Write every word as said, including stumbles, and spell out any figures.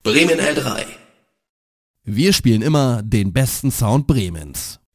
Bremen L drei. Wir spielen immer den besten Sound Bremens.